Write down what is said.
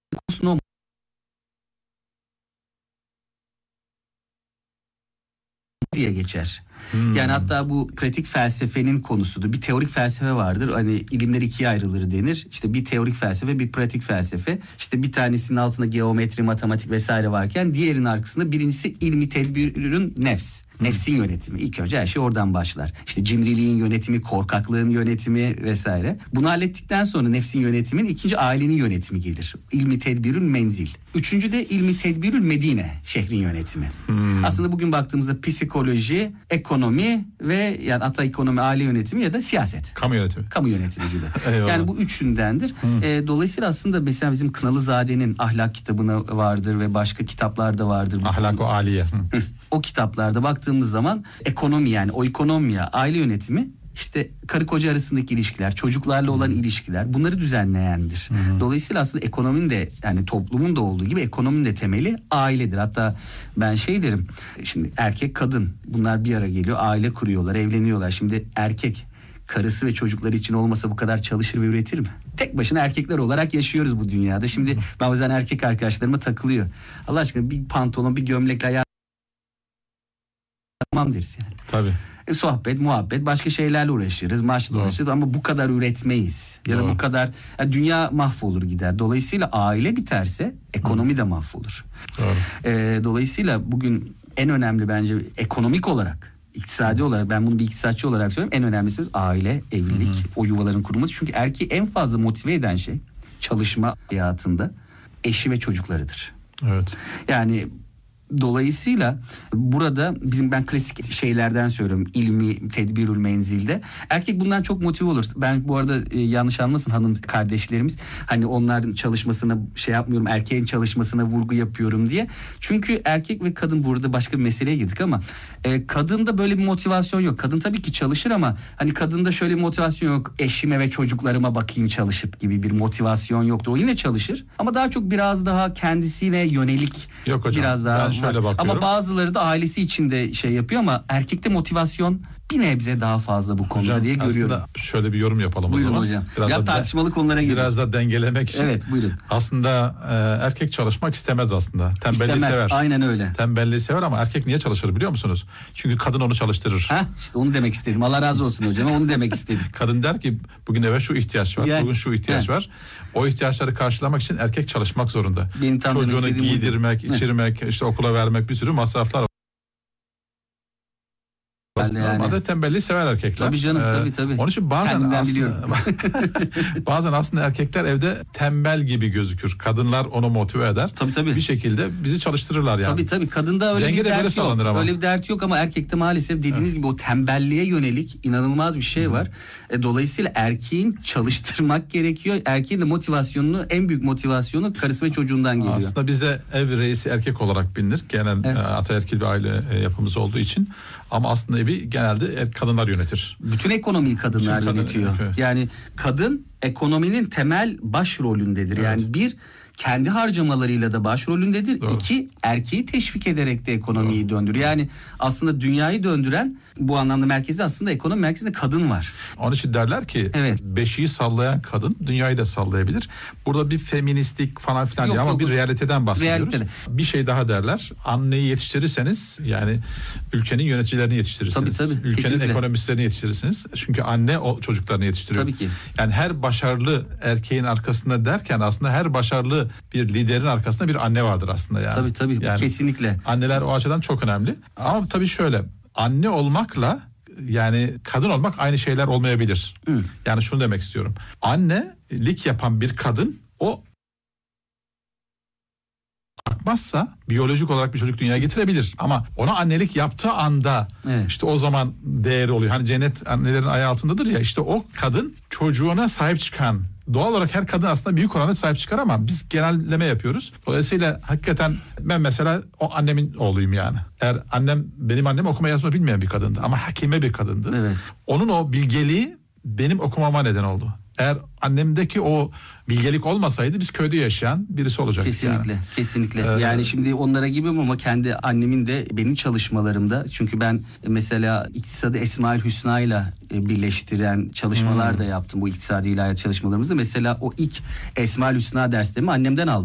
Osno diye geçer. Yani hatta bu pratik felsefenin konusudur. Bir teorik felsefe vardır. Hani ilimler ikiye ayrılır denir. İşte bir teorik felsefe, bir pratik felsefe. İşte bir tanesinin altında geometri, matematik vesaire varken diğerinin arkasında birincisi ilmi tedbirün nefs. Nefsin yönetimi. İlk önce her şey oradan başlar. İşte cimriliğin yönetimi, korkaklığın yönetimi vesaire. Bunu hallettikten sonra nefsin yönetimin ikinci ailenin yönetimi gelir. İlmi tedbirün menzil. Üçüncü de ilmi tedbirün medine, şehrin yönetimi. Aslında bugün baktığımızda psikoloji, ekonomi ve yani ata ekonomi, aile yönetimi ya da siyaset. Kamu yönetimi. Kamu yönetimi gibi. Eyvallah. Yani bu üçündendir. Dolayısıyla aslında mesela bizim Kınalızade'nin ahlak kitabına vardır ve başka kitaplarda vardır. Ahlak-ı Aliye. O kitaplarda baktığımız zaman ekonomi, yani oikonomya, aile yönetimi, işte karı koca arasındaki ilişkiler, çocuklarla olan ilişkiler, bunları düzenleyendir. Dolayısıyla aslında ekonominin de, yani toplumun da olduğu gibi ekonominin de temeli ailedir. Hatta ben şey derim, şimdi erkek kadın bunlar bir ara geliyor, aile kuruyorlar, evleniyorlar. Şimdi erkek karısı ve çocukları için olmasa bu kadar çalışır ve üretir mi? Tek başına erkekler olarak yaşıyoruz bu dünyada. Şimdi bazen erkek arkadaşlarıma takılıyor. Allah aşkına bir pantolon, bir gömlekle ayağa tamam deriz yani. Tabii. Sohbet, muhabbet, başka şeylerle uğraşırız, maaşla uğraşırız ama bu kadar üretmeyiz. Ya da bu kadar, yani dünya mahvolur gider. Dolayısıyla aile biterse ekonomi de mahvolur. Dolayısıyla bugün en önemli bence ekonomik olarak, iktisadi olarak, ben bunu bir iktisatçı olarak söylüyorum, en önemlisi aile, evlilik, o yuvaların kurulması. Çünkü erkeği en fazla motive eden şey çalışma hayatında eşi ve çocuklarıdır. Evet. Yani dolayısıyla burada ben klasik şeylerden söylüyorum, ilmi tedbirül menzilde. Erkek bundan çok motive olur. Ben bu arada yanlış anlamasın hanım kardeşlerimiz, hani onların çalışmasına şey yapmıyorum, erkeğin çalışmasına vurgu yapıyorum diye. Çünkü erkek ve kadın, burada başka bir meseleye girdik ama kadında böyle bir motivasyon yok. Kadın tabii ki çalışır ama hani kadında şöyle bir motivasyon yok. Eşime ve çocuklarıma bakayım çalışıp gibi bir motivasyon yoktur. O yine çalışır ama daha çok biraz daha kendisine yönelik. Yok hocam. Biraz daha şöyle bakıyorum. Ama bazıları da ailesi için de şey yapıyor ama erkekte motivasyon bir nebze daha fazla bu konuda hocam, diye görüyorum. Aslında şöyle bir yorum yapalım Buyurun o zaman. hocam. Biraz tartışmalı konulara girelim. Biraz da dengelemek için. Evet, buyurun. Aslında erkek çalışmak istemez aslında. Tembelliği sever. Aynen öyle. Tembelliği sever ama erkek niye çalışır biliyor musunuz? Çünkü kadın onu çalıştırır. İşte onu demek istedim. Allah razı olsun hocam. Onu demek istedim. Kadın der ki bugün eve şu ihtiyaç var, Yani, bugün şu ihtiyaç var. O ihtiyaçları karşılamak için erkek çalışmak zorunda. Çocuğunu giydirmek, içirmek, işte okula vermek, bir sürü masraflar var. Normalde tembelliği sever erkekler. Tabii canım, tabii. Onun için bazen aslında erkekler evde tembel gibi gözükür. Kadınlar onu motive eder. Tabii. Bir şekilde bizi çalıştırırlar yani. Tabii kadında öyle Denge bir dert yok. Ama. Öyle bir dert yok ama erkekte maalesef dediğiniz gibi o tembelliğe yönelik inanılmaz bir şey var. Dolayısıyla erkeğin çalıştırmak gerekiyor. Erkeğin de motivasyonunu, en büyük motivasyonu karısı ve çocuğundan geliyor. Aslında bizde ev reisi erkek olarak bilinir. Genel ataerkil bir aile yapımız olduğu için. Ama aslında evi genelde kadınlar yönetir. Bütün ekonomiyi kadınlar yönetiyor. Evet. Yani kadın ekonominin temel başrolündedir. Evet. Yani bir, kendi harcamalarıyla da başrolündedir. Doğru. İki, erkeği teşvik ederek de ekonomiyi döndürüyor. Yani aslında dünyayı döndüren, bu anlamda merkezi, aslında ekonomi merkezinde kadın var. Onun için derler ki beşiği sallayan kadın dünyayı da sallayabilir. Burada bir feministlik falan filan değil ama bir realiteden bahsediyoruz. Bir şey daha derler. Anneyi yetiştirirseniz yani ülkenin yöneticilerini yetiştirirsiniz. Tabii, ülkenin kesinlikle. Ekonomistlerini yetiştirirsiniz. Çünkü anne o çocuklarını yetiştiriyor. Tabii ki. Yani her başarılı erkeğin arkasında derken aslında her başarılı bir liderin arkasında bir anne vardır aslında yani. Tabii yani kesinlikle. Anneler o açıdan çok önemli. Ama tabii şöyle, anne olmakla yani kadın olmak aynı şeyler olmayabilir. Yani şunu demek istiyorum. Annelik yapan bir kadın o bakmazsa biyolojik olarak bir çocuk dünyaya getirebilir. Ama ona annelik yaptığı anda işte o zaman değeri oluyor. Hani cennet annelerin ayağı altındadır ya, işte o kadın çocuğuna sahip çıkan. Doğal olarak her kadın aslında büyük oranda sahip çıkar ama biz genelleme yapıyoruz. Dolayısıyla hakikaten ben mesela o annemin oğluyum yani. Eğer benim annem okuma yazma bilmeyen bir kadındı ama hakime bir kadındı. Evet. Onun o bilgeliği benim okumama neden oldu. Eğer annemdeki o bilgelik olmasaydı biz köyde yaşayan birisi olacaktık. Kesinlikle. Yani şimdi onlara gibiyim ama kendi annemin de benim çalışmalarımda, çünkü ben mesela iktisadı Esma-ül Hüsna ile birleştiren çalışmalar da yaptım bu iktisadi ilahiyat çalışmalarımızda. Mesela o ilk Esma-ül Hüsna derslerimi annemden aldım.